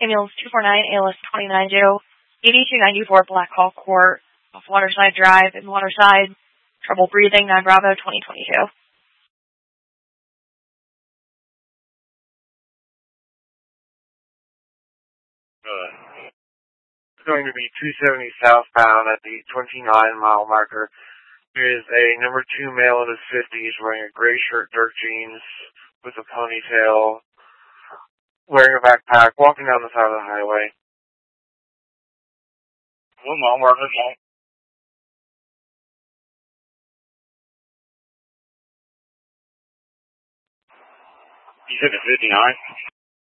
Ambulance 249, ALS 290, 8294 Black Hawk Court, off Waterside Drive in Waterside. Trouble breathing, 9 Bravo 2022. It's going to be 270 southbound at the 29-mile marker. There is a number 2 male in his 50s wearing a gray shirt, dark jeans, with a ponytail, wearing a backpack, walking down the side of the highway. 1 mile marker, phone. You said the 59?